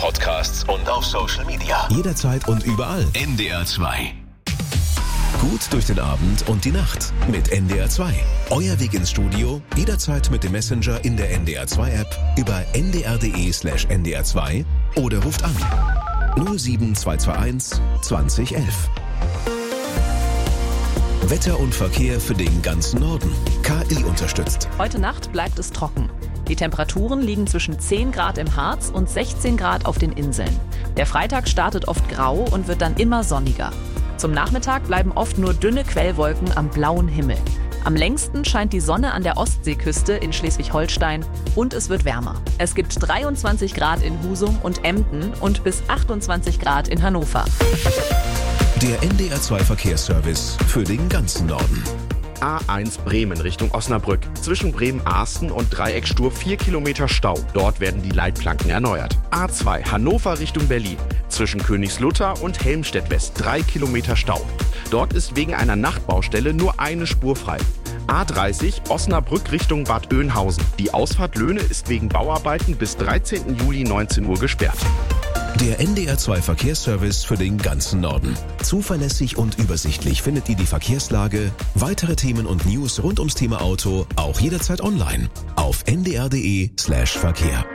Podcasts und auf Social Media. Jederzeit und überall. NDR 2. Gut durch den Abend und die Nacht mit NDR 2. Euer Weg ins Studio, jederzeit mit dem Messenger in der NDR 2 App über ndr.de/ndr 2 oder ruft an 07221 2011. Wetter und Verkehr für den ganzen Norden. KI unterstützt. Heute Nacht bleibt es trocken. Die Temperaturen liegen zwischen 10 Grad im Harz und 16 Grad auf den Inseln. Der Freitag startet oft grau und wird dann immer sonniger. Zum Nachmittag bleiben oft nur dünne Quellwolken am blauen Himmel. Am längsten scheint die Sonne an der Ostseeküste in Schleswig-Holstein und es wird wärmer. Es gibt 23 Grad in Husum und Emden und bis 28 Grad in Hannover. Der NDR 2 Verkehrsservice für den ganzen Norden. A1 Bremen Richtung Osnabrück. Zwischen Bremen-Arsten und Dreieckstur 4 Kilometer Stau. Dort werden die Leitplanken erneuert. A2 Hannover Richtung Berlin. Zwischen Königslutter und Helmstedt West 3 Kilometer Stau. Dort ist wegen einer Nachtbaustelle nur eine Spur frei. A30 Osnabrück Richtung Bad Oeynhausen. Die Ausfahrt Löhne ist wegen Bauarbeiten bis 13. Juli 19 Uhr gesperrt. Der NDR 2 Verkehrsservice für den ganzen Norden. Zuverlässig und übersichtlich findet ihr die Verkehrslage, weitere Themen und News rund ums Thema Auto auch jederzeit online auf ndr.de/Verkehr.